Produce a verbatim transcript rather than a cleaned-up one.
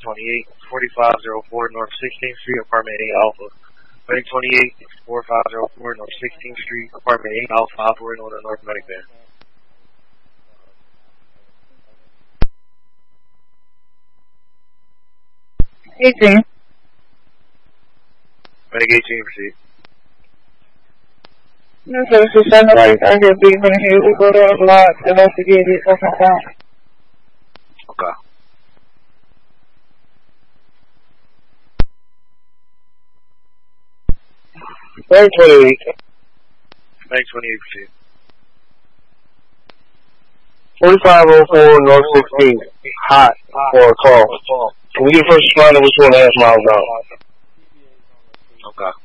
twenty-eight, forty-five oh four North sixteenth Street, Apartment eight Alpha. Medic twenty-eight, forty-five oh four North sixteenth Street, Apartment eight Alpha, operating on the North Medic van. eighteen. Medic eighteen, proceed. No, so it's just somebody out here being in here. We go to a lot, investigate it, something like that. Okay. Very twenty-eight. Medic twenty-eight, proceed. forty-five oh four North sixteenth. Hot for a call. Can we get first responder which one has miles out? Okay.